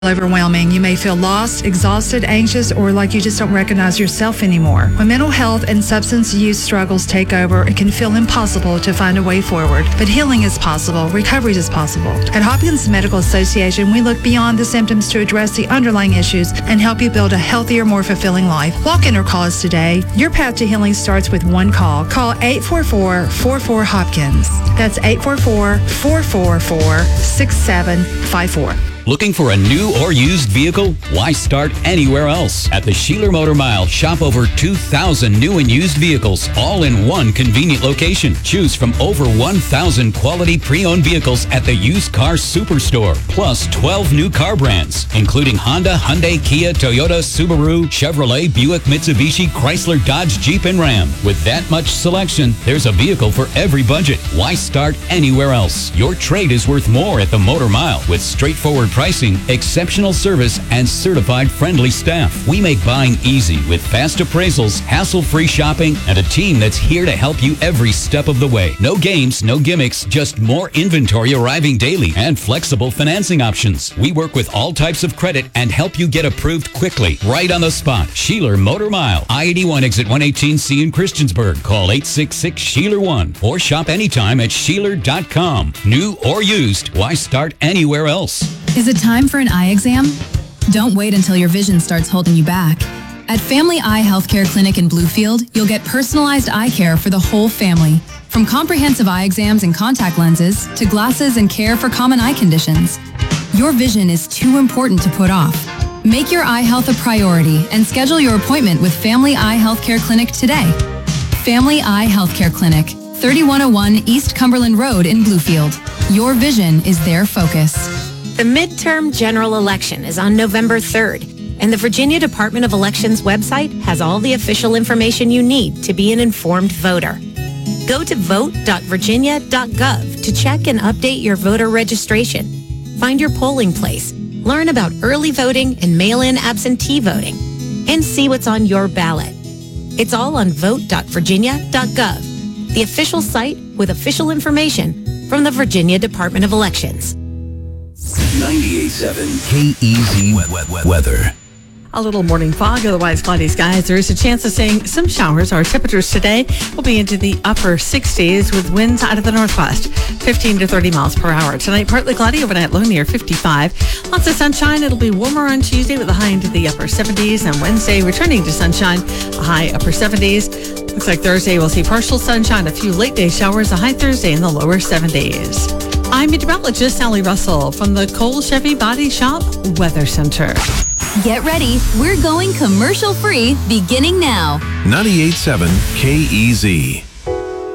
Overwhelming. You may feel lost, exhausted, anxious, or like you just don't recognize yourself anymore. When mental health and substance use struggles take over, it can feel impossible to find a way forward. But healing is possible. Recovery is possible. At Hopkins Medical Association, we look beyond the symptoms to address the underlying issues and help you build a healthier, more fulfilling life. Walk in or call us today. Your path to healing starts with one call. Call 844-44-HOPKINS. That's 844-444-6754. Looking for a new or used vehicle? Why start anywhere else? At the Sheeler Motor Mile, shop over 2,000 new and used vehicles, all in one convenient location. Choose from over 1,000 quality pre-owned vehicles at the Used Car Superstore, plus 12 new car brands, including Honda, Hyundai, Kia, Toyota, Subaru, Chevrolet, Buick, Mitsubishi, Chrysler, Dodge, Jeep, and Ram. With that much selection, there's a vehicle for every budget. Why start anywhere else? Your trade is worth more at the Motor Mile with straightforward pricing, exceptional service, and certified friendly staff. We make buying easy with fast appraisals, hassle-free shopping, and a team that's here to help you every step of the way. No games, no gimmicks, just more inventory arriving daily and flexible financing options. We work with all types of credit and help you get approved quickly, right on the spot. Sheeler Motor Mile, I-81 exit 118C in Christiansburg. Call 866-SHEELER1 or shop anytime at Sheeler.com. New or used, why start anywhere else? Is it time for an eye exam? Don't wait until your vision starts holding you back. At Family Eye Healthcare Clinic in Bluefield, you'll get personalized eye care for the whole family. From comprehensive eye exams and contact lenses to glasses and care for common eye conditions. Your vision is too important to put off. Make your eye health a priority and schedule your appointment with Family Eye Healthcare Clinic today. Family Eye Healthcare Clinic, 3101 East Cumberland Road in Bluefield. Your vision is their focus. The midterm general election is on November 3rd, and the Virginia Department of Elections website has all the official information you need to be an informed voter. Go to vote.virginia.gov to check and update your voter registration. Find your polling place, learn about early voting and mail-in absentee voting, and see what's on your ballot. It's all on vote.virginia.gov, the official site with official information from the Virginia Department of Elections. 98.7 KEZ weather. A little morning fog, otherwise cloudy skies. There is a chance of seeing some showers. Our temperatures today will be into the upper 60s with winds out of the northwest, 15 to 30 miles per hour. Tonight, partly cloudy, overnight low near 55. Lots of sunshine. It'll be warmer on Tuesday with a high into the upper 70s. And Wednesday, returning to sunshine, a high upper 70s. Looks like Thursday we'll see partial sunshine, a few late day showers, a high Thursday in the lower 70s. I'm meteorologist Sally Russell from the Cole Chevy Body Shop Weather Center. Get ready. We're going commercial free beginning now. 98.7 KEZ.